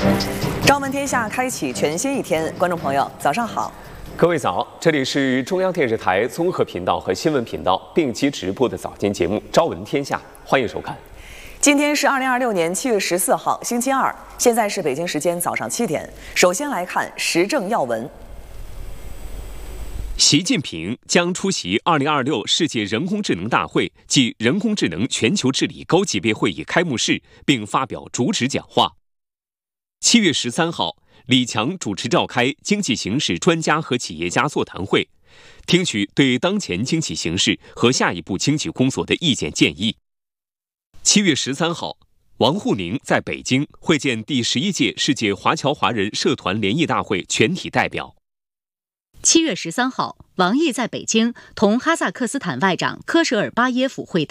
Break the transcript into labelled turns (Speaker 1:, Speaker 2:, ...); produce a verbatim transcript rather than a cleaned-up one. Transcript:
Speaker 1: 朝闻天下开启全新一天，观众朋友，早上好。
Speaker 2: 各位早，这里是中央电视台综合频道和新闻频道并机直播的早间节目《朝闻天下》，欢迎收看。
Speaker 1: 今天是二零二六年七月十四号，星期二，现在是北京时间早上七点。首先来看时政要闻。
Speaker 3: 习近平将出席二零二六世界人工智能大会暨人工智能全球治理高级别会议开幕式，并发表主旨讲话。七月十三号，李强主持召开经济形势专家和企业家座谈会，听取对当前经济形势和下一步经济工作的意见建议。七月十三号，王沪宁在北京会见第十一届世界华侨华人社团联谊大会全体代表。
Speaker 4: 七月十三号，王毅在北京同哈萨克斯坦外长科舍尔巴耶夫会谈。